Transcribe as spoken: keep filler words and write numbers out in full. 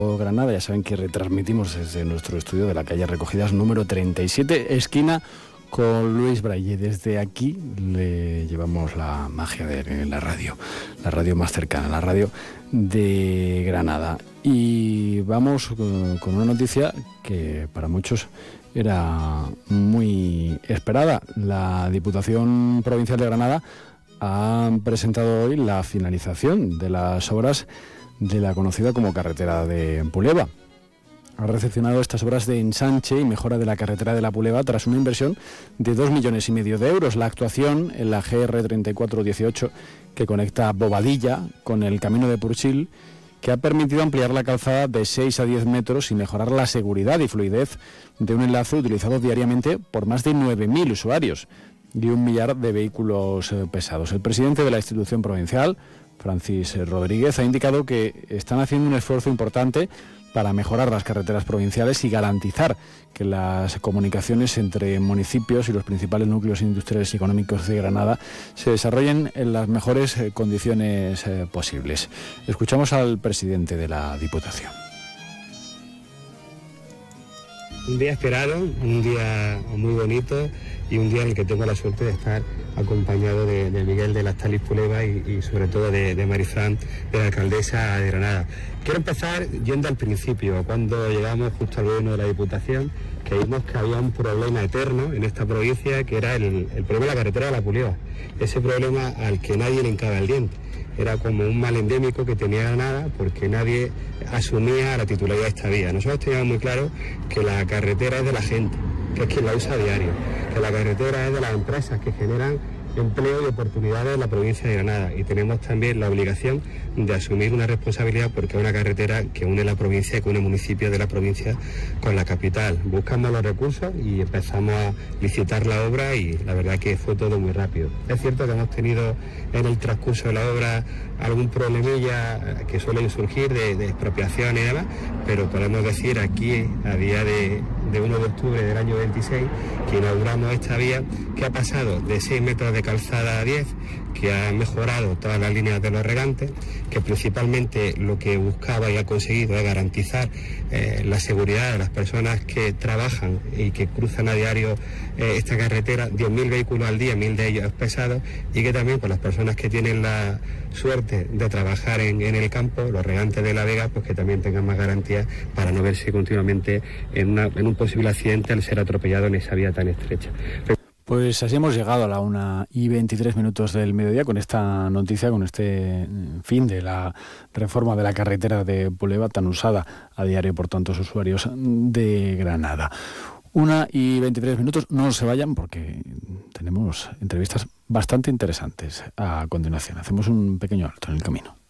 Granada, ya saben que retransmitimos desde nuestro estudio de la calle Recogidas número treinta y siete, esquina con Luis Braille. Desde aquí le llevamos la magia de la radio, la radio más cercana, la radio de Granada. Y vamos con una noticia que para muchos era muy esperada. La Diputación Provincial de Granada ha presentado hoy la finalización de las obras de la conocida como carretera de Puleva. Ha recepcionado estas obras de ensanche y mejora de la carretera de la Puleva tras una inversión de dos millones y medio de euros. La actuación en la G R treinta y cuatro dieciocho, que conecta Bobadilla con el camino de Purchil, que ha permitido ampliar la calzada de seis a diez metros y mejorar la seguridad y fluidez de un enlace utilizado diariamente por más de nueve mil usuarios y un millar de vehículos pesados. El presidente de la institución provincial, Francis Rodríguez, ha indicado que están haciendo un esfuerzo importante para mejorar las carreteras provinciales y garantizar que las comunicaciones entre municipios y los principales núcleos industriales y económicos de Granada se desarrollen en las mejores condiciones eh, posibles. Escuchamos al presidente de la Diputación. Un día esperado, un día muy bonito y un día en el que tengo la suerte de estar acompañado de, de Miguel de Lactalis Puleva y, y sobre todo de, de Marifran, de la alcaldesa de Granada. Quiero empezar yendo al principio, cuando llegamos justo al gobierno de la Diputación, que vimos que había un problema eterno en esta provincia, que era el, el problema de la carretera de la Puleva. Ese problema al que nadie le hincaba el diente. Era como un mal endémico que tenía Granada porque nadie asumía la titularidad de esta vía. Nosotros teníamos muy claro que la carretera es de la gente, que es quien la usa a diario, que la carretera es de las empresas que generan empleo y oportunidades en la provincia de Granada, y tenemos también la obligación de asumir una responsabilidad porque es una carretera que une la provincia y que une municipios de la provincia con la capital. Buscamos los recursos y empezamos a licitar la obra y la verdad que fue todo muy rápido. Es cierto que hemos tenido en el transcurso de la obra algún problemilla que suele surgir de, de expropiación y demás, pero podemos decir aquí a día de, de uno de octubre del año veintiséis que inauguramos esta vía que ha pasado de seis metros de calzada a diez, que ha mejorado todas las líneas de los regantes, que principalmente lo que buscaba y ha conseguido es garantizar eh, la seguridad de las personas que trabajan y que cruzan a diario eh, esta carretera, diez mil vehículos al día, mil de ellos pesados, y que también pues las personas que tienen la suerte de trabajar en, en el campo, los regantes de la Vega, pues que también tengan más garantías para no verse continuamente en, una, en un posible accidente al ser atropellado en esa vía tan estrecha. Pues así hemos llegado a la una y veintitrés minutos del mediodía con esta noticia, con este fin de la reforma de la carretera de Puleva tan usada a diario por tantos usuarios de Granada. Una y veintitrés minutos, no se vayan porque tenemos entrevistas bastante interesantes a continuación. Hacemos un pequeño alto en el camino.